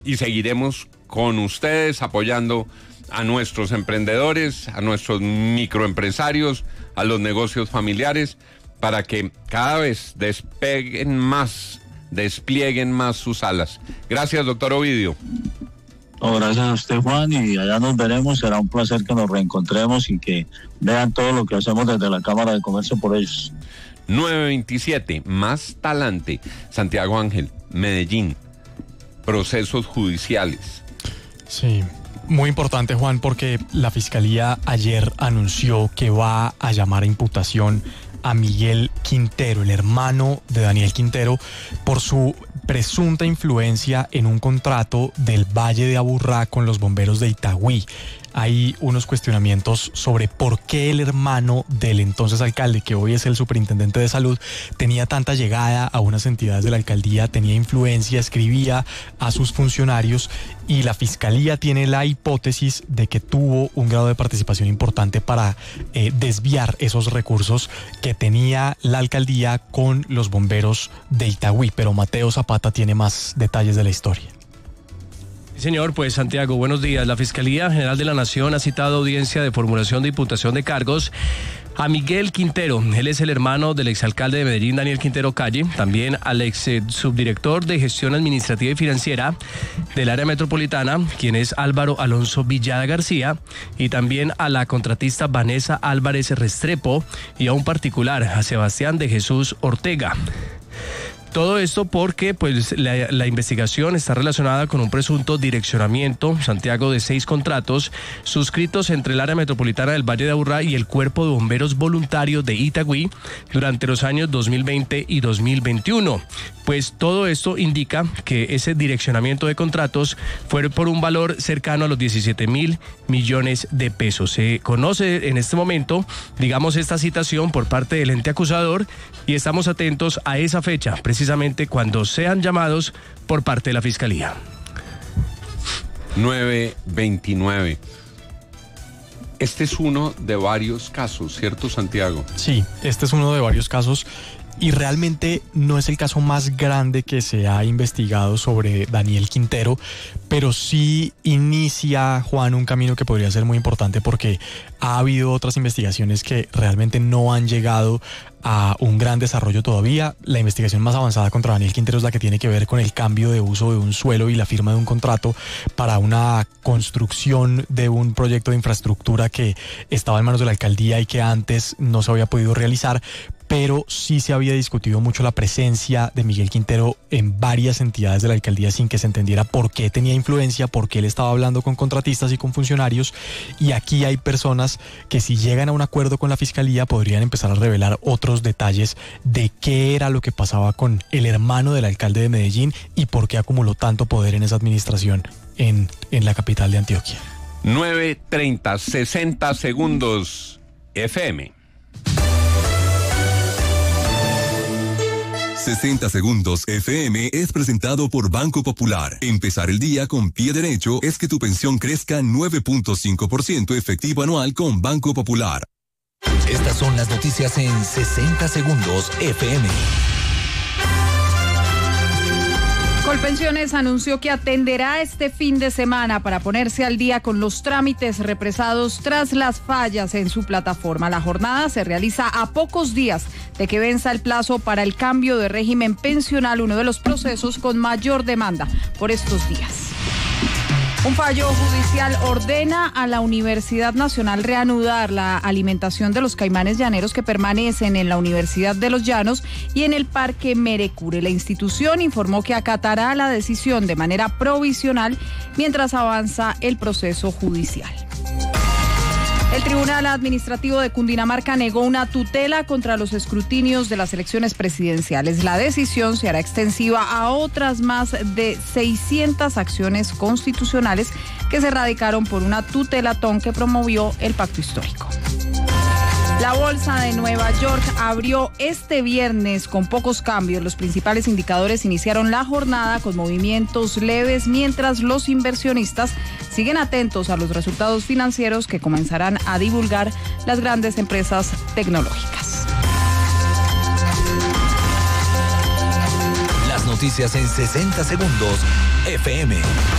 y seguiremos con ustedes apoyando a nuestros emprendedores, a nuestros microempresarios, a los negocios familiares, para que cada vez desplieguen más sus alas. Gracias, doctor Ovidio. Gracias a usted, Juan, y allá nos veremos. Será un placer que nos reencontremos y que vean todo lo que hacemos desde la Cámara de Comercio por ellos. 927, más talante. Santiago Ángel, Medellín, procesos judiciales. Sí, muy importante, Juan, porque la Fiscalía ayer anunció que va a llamar a imputación a Miguel Quintero, el hermano de Daniel Quintero, por su presunta influencia en un contrato del Valle de Aburrá con los bomberos de Itagüí. Hay unos cuestionamientos sobre por qué el hermano del entonces alcalde, que hoy es el superintendente de salud, tenía tanta llegada a unas entidades de la alcaldía, tenía influencia, escribía a sus funcionarios, y la Fiscalía tiene la hipótesis de que tuvo un grado de participación importante para desviar esos recursos que tenía la alcaldía con los bomberos de Itagüí. Pero Mateo Zapata tiene más detalles de la historia. Señor, pues Santiago, buenos días. La Fiscalía General de la Nación ha citado audiencia de formulación de imputación de cargos a Miguel Quintero. Él es el hermano del exalcalde de Medellín, Daniel Quintero Calle, también al ex subdirector de Gestión Administrativa y Financiera del área metropolitana, quien es Álvaro Alonso Villada García, y también a la contratista Vanessa Álvarez Restrepo, y a un particular, a Sebastián de Jesús Ortega. Todo esto porque pues la investigación está relacionada con un presunto direccionamiento, Santiago, de 6 contratos suscritos entre el área metropolitana del Valle de Aburrá y el Cuerpo de Bomberos Voluntarios de Itagüí durante los años 2020 y 2021. Pues todo esto indica que ese direccionamiento de contratos fue por un valor cercano a los 17.000 millones de pesos. Se conoce en este momento, digamos, esta citación por parte del ente acusador, y estamos atentos a esa fecha, precisamente cuando sean llamados por parte de la Fiscalía. 929. Este es uno de varios casos, ¿cierto, Santiago? Sí, este es uno de varios casos. Y realmente no es el caso más grande que se ha investigado sobre Daniel Quintero, pero sí inicia, Juan, un camino que podría ser muy importante, porque ha habido otras investigaciones que realmente no han llegado a un gran desarrollo todavía. La investigación más avanzada contra Daniel Quintero es la que tiene que ver con el cambio de uso de un suelo y la firma de un contrato para una construcción de un proyecto de infraestructura que estaba en manos de la alcaldía y que antes no se había podido realizar. Pero sí se había discutido mucho la presencia de Miguel Quintero en varias entidades de la alcaldía sin que se entendiera por qué tenía influencia, por qué él estaba hablando con contratistas y con funcionarios. Y aquí hay personas que, si llegan a un acuerdo con la Fiscalía, podrían empezar a revelar otros detalles de qué era lo que pasaba con el hermano del alcalde de Medellín y por qué acumuló tanto poder en esa administración en la capital de Antioquia. 9:30, 60 segundos, FM. 60 segundos FM es presentado por Banco Popular. Empezar el día con pie derecho es que tu pensión crezca 9.5% efectivo anual con Banco Popular. Estas son las noticias en 60 segundos FM. Colpensiones anunció que atenderá este fin de semana para ponerse al día con los trámites represados tras las fallas en su plataforma. La jornada se realiza a pocos días de que venza el plazo para el cambio de régimen pensional, uno de los procesos con mayor demanda por estos días. Un fallo judicial ordena a la Universidad Nacional reanudar la alimentación de los caimanes llaneros que permanecen en la Universidad de los Llanos y en el Parque Merecure. La institución informó que acatará la decisión de manera provisional mientras avanza el proceso judicial. El Tribunal Administrativo de Cundinamarca negó una tutela contra los escrutinios de las elecciones presidenciales. La decisión se hará extensiva a otras más de 600 acciones constitucionales que se radicaron por una tutelatón que promovió el Pacto Histórico. La Bolsa de Nueva York abrió este viernes con pocos cambios. Los principales indicadores iniciaron la jornada con movimientos leves, mientras los inversionistas siguen atentos a los resultados financieros que comenzarán a divulgar las grandes empresas tecnológicas. Las noticias en 60 segundos FM.